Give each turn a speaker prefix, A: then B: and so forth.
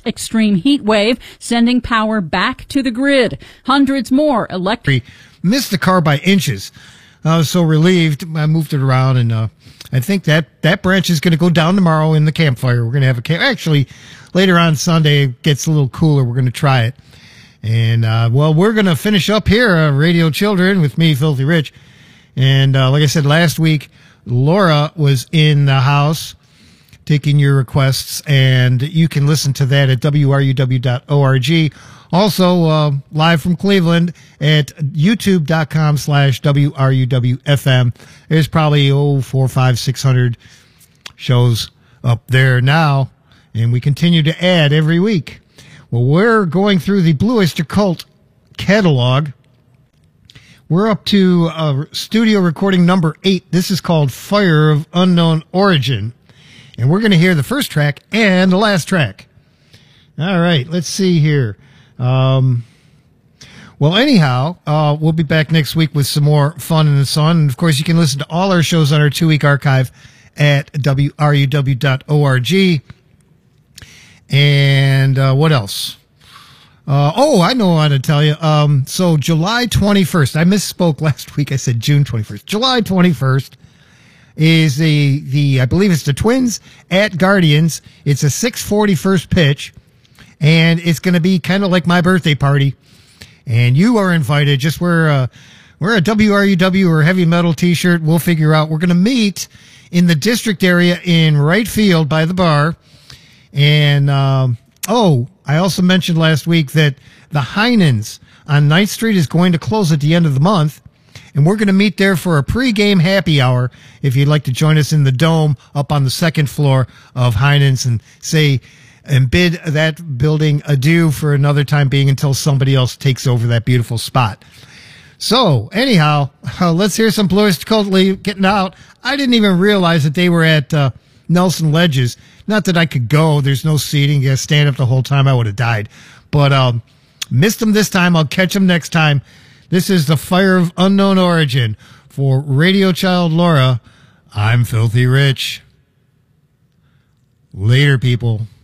A: extreme heat wave, sending power back to the grid. Hundreds more electric.
B: Missed the car by inches. I was so relieved. I moved it around, and I think that branch is going to go down tomorrow in the campfire. We're going to have a camp. Actually, later on Sunday, it gets a little cooler. We're going to try it. And, we're going to finish up here, Radio Children, with me, Filthy Rich. And like I said last week, Laura was in the house taking your requests, and you can listen to that at wruw.org. Also, live from Cleveland at youtube.com/WRUWFM. There's probably 400, 500, 600 shows up there now, and we continue to add every week. Well, we're going through the Blue Oyster Cult catalog. We're up to studio recording number 8. This is called Fire of Unknown Origin. And we're going to hear the first track and the last track. All right, let's see here. Anyhow, we'll be back next week with some more fun in the sun. And, of course, you can listen to all our shows on our 2-week archive at wruw.org. And what else? I know how to tell you. So July 21st, I misspoke last week. I said June 21st. July 21st is I believe it's the Twins at Guardians. It's a 6:40 first pitch, and it's going to be kind of like my birthday party. And you are invited. Just wear a WRUW or heavy metal t-shirt. We'll figure out. We're going to meet in the district area in right field by the bar. And, I also mentioned last week that the Heinens on 9th Street is going to close at the end of the month. And we're going to meet there for a pregame happy hour. If you'd like to join us in the Dome up on the second floor of Heinens and bid that building adieu for another time being until somebody else takes over that beautiful spot. So anyhow, let's hear some Blue Oyster Cult getting out. I didn't even realize that they were at, Nelson Ledges. Not that I could go. There's no seating. You got to stand up the whole time. I would have died. But missed them this time. I'll catch them next time. This is the Fire of Unknown Origin. For Radio Child Laura, I'm Filthy Rich. Later, people.